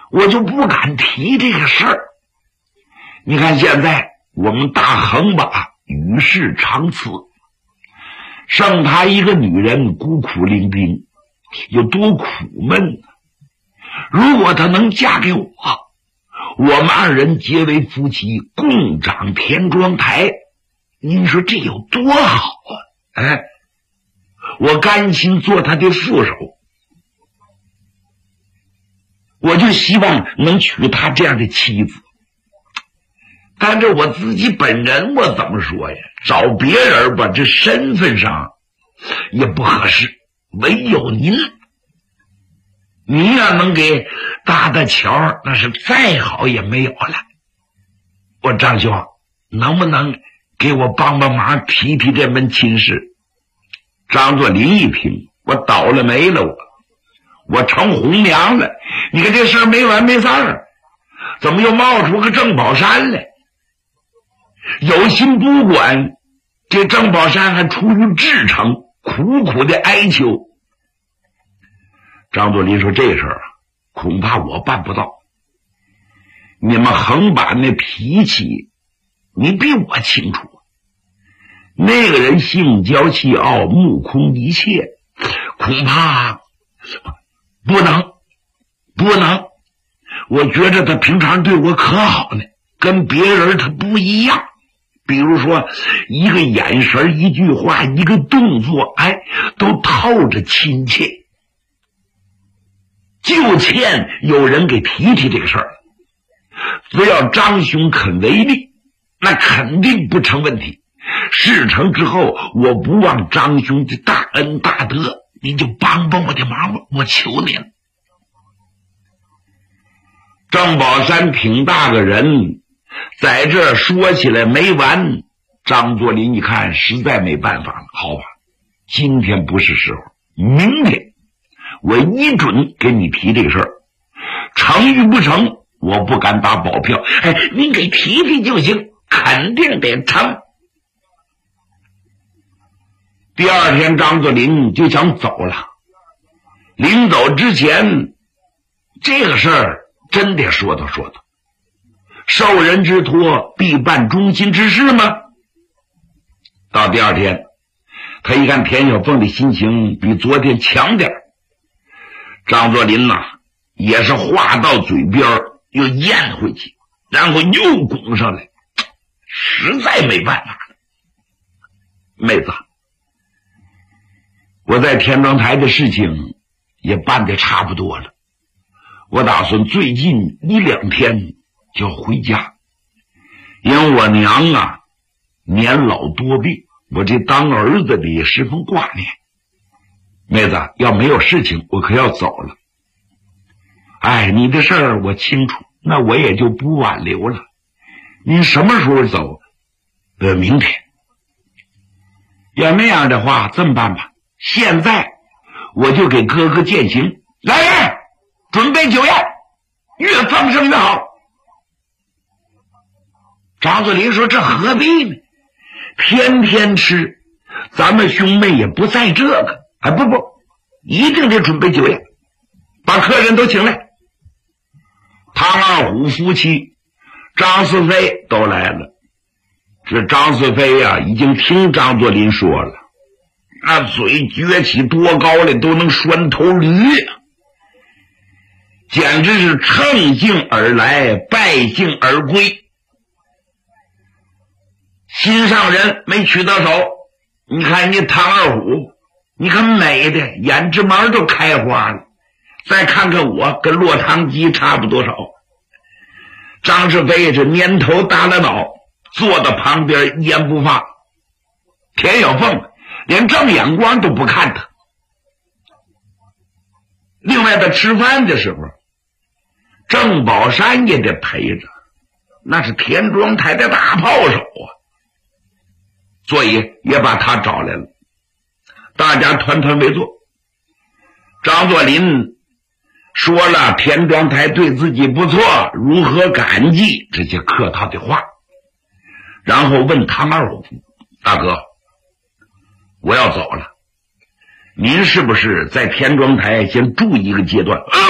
我就不敢提这个事儿。你看现在我们大横把与世长辞，剩她一个女人孤苦伶仃，有多苦闷呢？如果她能嫁给我，我们二人结为夫妻，共掌田庄台，您说这有多好啊！哎，我甘心做她的副手，我就希望能娶她这样的妻子。但是我自己本人，我怎么说呀？找别人吧，这身份上也不合适，唯有您。您要能给搭搭桥，那是再好也没有了。我张兄，能不能给我帮帮忙，提提这门亲事？张作霖一听，我倒了霉了，我成红娘了。你看这事儿没完没散儿，怎么又冒出个郑宝山来？有心不管，这郑宝山还出于至诚，苦苦的哀求。张作霖说：“这事儿啊，恐怕我办不到。你们横把那脾气，你比我清楚。那个人性骄气傲，目空一切，恐怕不能。我觉着他平常对我可好呢，跟别人他不一样。比如说一个眼神，一句话，一个动作，哎，都透着亲切。就欠有人给提提这个事儿，只要张兄肯为力，那肯定不成问题。事成之后，我不忘张兄的大恩大德，您就帮帮我的忙吧，我求您了。”郑宝山挺大个人，在这说起来没完。张作霖一看实在没办法了，好吧，今天不是时候，明天我一准给你提这个事儿，成与不成我不敢打保票，哎，您给提提就行，肯定得成。第二天张作霖就想走了，临走之前这个事儿真得说道，受人之托必办忠心之事吗？到第二天，他一看田小凤的心情比昨天强点，张作霖也是话到嘴边又咽回去，然后又拱上来，实在没办法了。妹子，我在田庄台的事情也办得差不多了，我打算最近1-2天就要回家，因为我娘年老多病，我这当儿子的也十分挂念。妹子，要没有事情我可要走了。哎，你的事儿我清楚，那我也就不挽留了。您什么时候走？明天。要那样的话，这么办吧，现在我就给哥哥饯行，来人，准备酒宴，越丰盛越好。张作霖说：“这何必呢？天天吃，咱们兄妹也不在这个。哎，不，一定得准备酒宴，把客人都请来。”唐二虎夫妻、张四飞都来了。这张四飞已经听张作霖说了，那嘴撅起多高来，都能拴头驴简直是乘兴而来，败兴而归。心上人没娶到手，你看你唐二虎，你看美的眼直毛都开花了，再看看我跟落汤鸡差不多少。张世飞这年头大了脑，坐到旁边一言不发。田小凤连正眼光都不看他。另外他吃饭的时候，郑宝山也得陪着，那是田庄台的大炮手所以也把他找来了，大家团团围坐。张作霖说了田庄台对自己不错，如何感激这些客套的话，然后问唐二虎：“大哥，我要走了，您是不是在田庄台先住一个阶段？”